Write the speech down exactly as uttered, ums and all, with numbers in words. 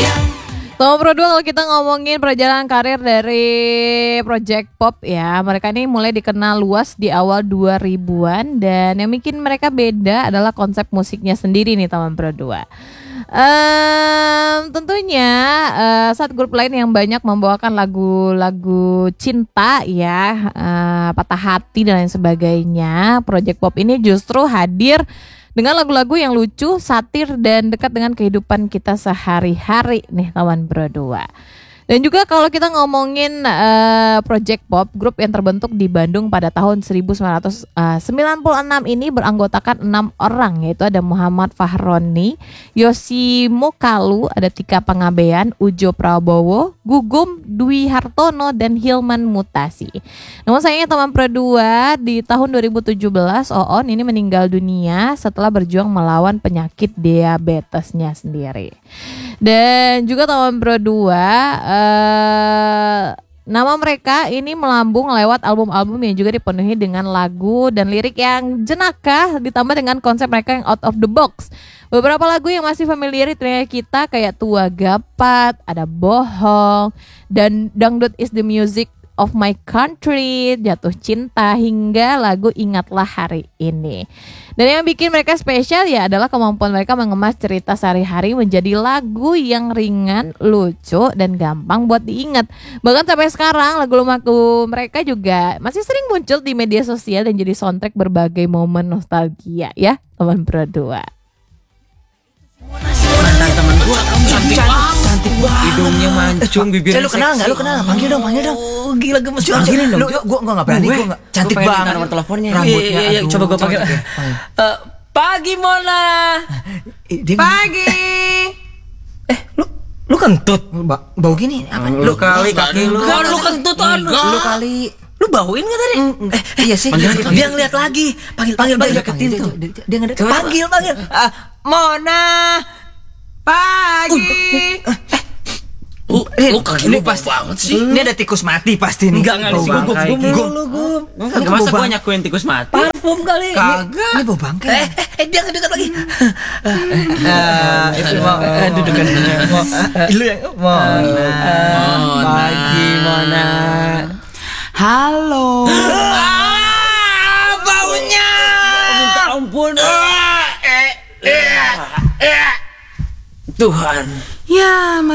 Teman Pro dua, kalau kita ngomongin perjalanan karir dari Project Pop ya, mereka ini mulai dikenal luas di awal dua ribuan dan yang bikin mereka beda adalah konsep musiknya sendiri nih teman Pro dua. Um, tentunya uh, saat grup lain yang banyak membawakan lagu-lagu cinta ya, uh, patah hati dan lain sebagainya, Project Pop ini justru hadir dengan lagu-lagu yang lucu, satir, dan dekat dengan kehidupan kita sehari-hari nih kawan Pro dua. Dan juga kalau kita ngomongin uh, Project Pop, grup yang terbentuk di Bandung pada tahun seribu sembilan ratus sembilan puluh enam ini beranggotakan enam orang, yaitu ada Muhammad Fahroni, Yosi Mokalu, ada Tika Pangabean, Ujo Prabowo, Gugum Dwi Hartono, dan Hilman Mutasi. Namun sayangnya teman Pro dua, di tahun dua ribu tujuh belas Oon ini meninggal dunia setelah berjuang melawan penyakit diabetesnya sendiri. Dan juga teman Pro dua, uh, nama mereka ini melambung lewat album-album yang juga dipenuhi dengan lagu dan lirik yang jenaka, ditambah dengan konsep mereka yang out of the box. Beberapa lagu yang masih familiar di telinga kita kayak Tua Gapat, ada Bohong, dan Dangdut is the Music of My Country, Jatuh Cinta, hingga lagu Ingatlah Hari Ini. Dan yang bikin mereka spesial ya adalah kemampuan mereka mengemas cerita sehari-hari menjadi lagu yang ringan, lucu, dan gampang buat diingat. Bahkan sampai sekarang lagu-lagu mereka juga masih sering muncul di media sosial dan jadi soundtrack berbagai momen nostalgia ya teman Pro dua. Mantan temen gua kamu cantik banget, cantik banget, hidungnya mancung, bibirnya seksi. Lu kenal nggak? Lu kenal? Panggil dong, panggil dong. Oh, gila gemes banget. Panggilin dong. Lu, gua gua nggak berani, gua nggak. Cantik banget. Nomor teleponnya. Rambutnya, iya, iya, aduh. coba gua panggil. Uh, pagi Mona. Dia pagi. Eh, lu lu kentut. Ba- bau gini apa? Lu kali kaki lu. Enggak, lu kentut lu kali. Lu bauin nggak tadi? Mm, eh, iya sih. Panggil, dia, panggil. dia ngeliat lagi. Panggil, panggil, panggil. Deketin Dia, tuh. dia, dia, dia ngedeket. Coba, Panggil, panggil. Uh, Mona. Pagi. Lu, lu kaki lu bau banget sih. Ini ada tikus mati pasti nih. Enggak, enggak, bau sih, bangkai. gua- gua- Gum, gua- gum. Enggak, masa gua nyakuin tikus mati? Parfum kali. Kagak. Ini bau bangkai. Eh, eh, eh, dia ngedekat lagi. Eh, itu mau duduk kan. Lu yang Mona. Pagi Mona. Halo. Ah, baunya. Minta ampun. Eh, eh, eh. Tuhan. Ya,